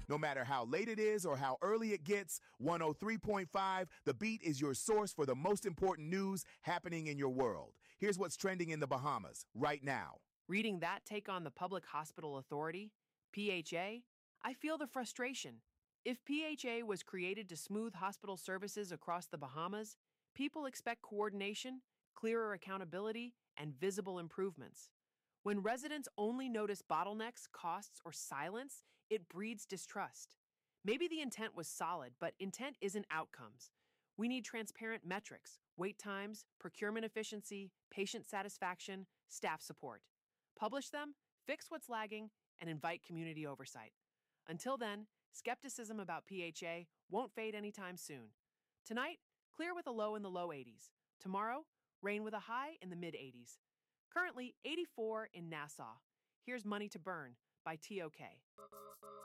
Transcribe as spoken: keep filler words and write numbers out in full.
No matter how late it is or how early it gets, one oh three point five, The Beat is your source for the most important news happening in your world. Here's what's trending in the Bahamas right now. Reading that take on the Public Hospital Authority, P H A, I feel the frustration. If P H A was created to smooth hospital services across the Bahamas, people expect coordination, clearer accountability, and visible improvements. When residents only notice bottlenecks, costs, or silence, it breeds distrust. Maybe the intent was solid, but intent isn't outcomes. We need transparent metrics, wait times, procurement efficiency, patient satisfaction, staff support. Publish them, fix what's lagging, and invite community oversight. Until then, skepticism about P H A won't fade anytime soon. Tonight, clear with a low in the low eighties. Tomorrow, rain with a high in the mid eighties. Currently eighty-four in Nassau. Here's Money to Burn by T O K.